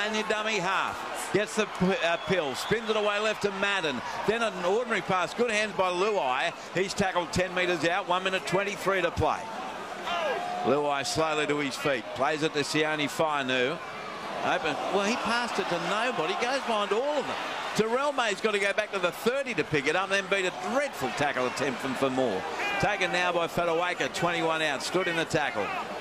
Lanyard dummy half. Gets the pill, spins it away left to Madden. Then an ordinary pass, good hands by Luai. He's tackled 10 metres out, 1 minute 23 to play. Luai slowly to his feet, plays it to Sione Fainu. Open. Well, he passed it to nobody, goes behind all of them. Terrell May's got to go back to the 30 to pick it up, then beat a dreadful tackle attempt from Moore. Taken now by Fotuaika, 21 out, stood in the tackle.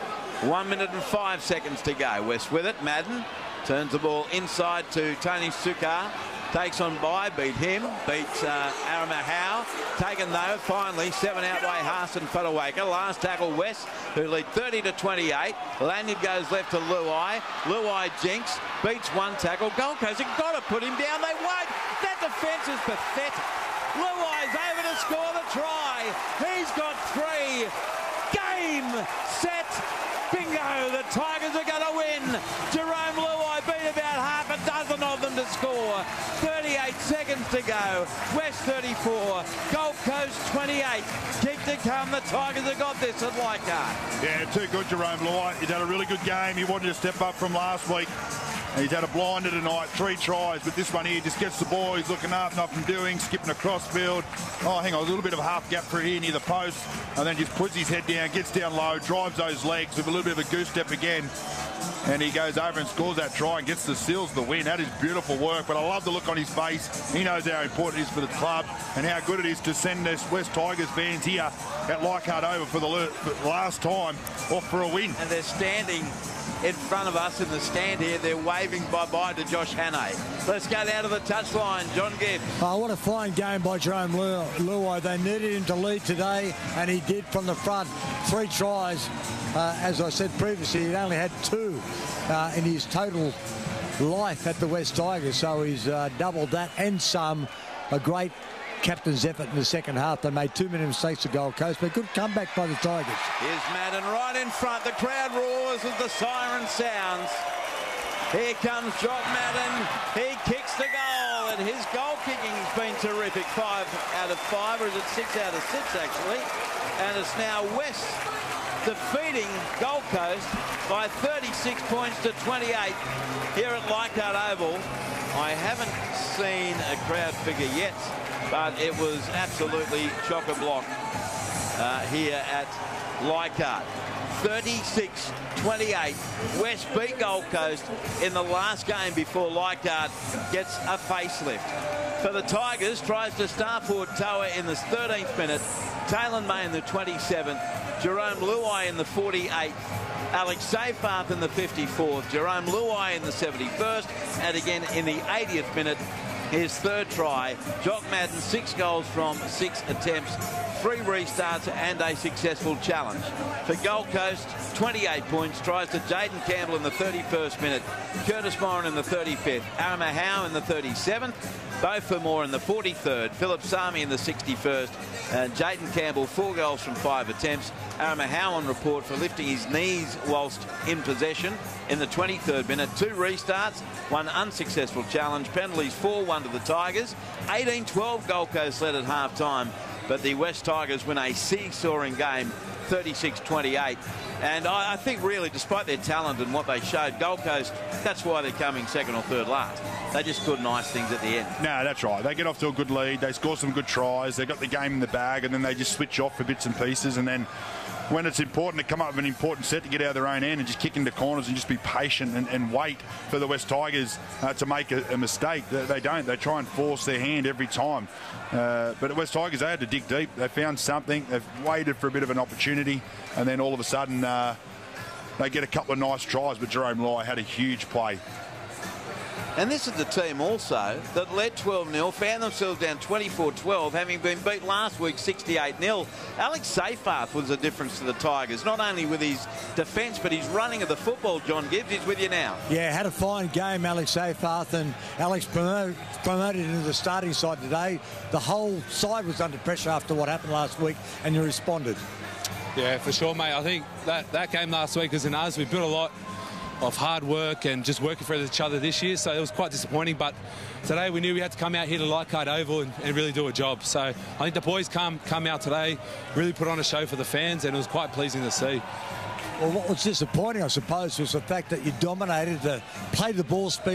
1 minute and 5 seconds to go. West with it, Madden turns the ball inside to Tony Sukar. Takes on by, beat him, beats Aramahau. Taken though, finally, 7 out by Haas and Fotuaika. Last tackle, West, who lead 30 to 28. Lanyard goes left to Luai. Luai jinks, beats one tackle. Gold Coast have got to put him down. They won't. That defence is pathetic. Luai's over to score the try. He's got 3. Game, set, bingo. The Tigers are going to win. Jerome Luai beat about half a dozen of them to score. 38 seconds to go. West 34, Gold Coast 28. Keep to come. The Tigers have got this at Leichhardt. Yeah, too good, Jerome Luai. He's had a really good game. He wanted to step up from last week. He's had a blinder tonight, 3 tries, but this one here just gets the ball. He's looking up, nothing doing, skipping across field. Oh, hang on, a little bit of a half gap for here near the post, and then just puts his head down, gets down low, drives those legs with a little bit of a goose step again. And he goes over and scores that try and gets the Seals the win. That is beautiful work, but I love the look on his face. He knows how important it is for the club and how good it is to send this West Tigers fans here at Leichhardt over for the last time off for a win. And they're standing in front of us in the stand here. They're waving bye-bye to Josh Hannay. Let's go down to the touchline. John Gibbs. Oh, what a fine game by Jerome Luai. They needed him to lead today, and he did from the front. 3 tries. As I said previously, he only had 2 in his total life at the West Tigers, so he's doubled that and some. A great captain's effort in the second half. They made too many mistakes to Gold Coast, but good comeback by the Tigers. Here's Madden right in front. The crowd roars as the siren sounds. Here comes Jock Madden. He kicks the goal, and his goal kicking has been terrific. 5 out of 5, or is it 6 out of 6 actually? And it's now West defeating Gold Coast by 36 points to 28 here at Leichhardt Oval. I haven't seen a crowd figure yet, but it was absolutely chock-a-block here at Leichhardt. 36-28. West beat Gold Coast in the last game before Leichhardt gets a facelift. For the Tigers, tries to star forward Toa in the 13th minute, Taylor May in the 27th, Jerome Luai in the 48th, Alex Seyfarth in the 54th, Jerome Luai in the 71st, and again in the 80th minute, his 3rd try. Jock Madden, 6 goals from 6 attempts, 3 restarts and a successful challenge. For Gold Coast, 28 points, tries to Jaden Campbell in the 31st minute, Curtis Moran in the 35th, Aramahau in the 37th, Beau Fermor in the 43rd, Philip Sami in the 61st, and Jaden Campbell 4 goals from 5 attempts. Aramahau on report for lifting his knees whilst in possession in the 23rd minute. 2 restarts, 1 unsuccessful challenge, penalties 4-1 to the Tigers. 18-12 Gold Coast led at half-time, but the West Tigers win a seesawing game, 36-28. And I think really, despite their talent and what they showed, Gold Coast, that's why they're coming 2nd or 3rd last. They just couldn't ice things at the end. No, that's right. They get off to a good lead. They score some good tries. They got the game in the bag, and then they just switch off for bits and pieces. And then when it's important to come up with an important set to get out of their own end and just kick into corners and just be patient and wait for the West Tigers to make a mistake. They don't. They try and force their hand every time. But the West Tigers, they had to dig deep. They found something. They've waited for a bit of an opportunity, and then all of a sudden they get a couple of nice tries, but Jerome Luai had a huge play. And this is the team also that led 12-0, found themselves down 24-12, having been beat last week 68-0. Alex Seyfarth was the difference to the Tigers, not only with his defence, but his running of the football. John Gibbs is with you now. Yeah, had a fine game, Alex Seyfarth, and Alex promoted into the starting side today. The whole side was under pressure after what happened last week, and you responded. Yeah, for sure, mate. I think that game last week was in us. We built a lot of hard work and just working for each other this year, so it was quite disappointing, but today we knew we had to come out here to Leichhardt Oval and really do a job. So I think the boys come out today, really put on a show for the fans, and it was quite pleasing to see. Well, what was disappointing, I suppose, was the fact that you dominated, played the ball speed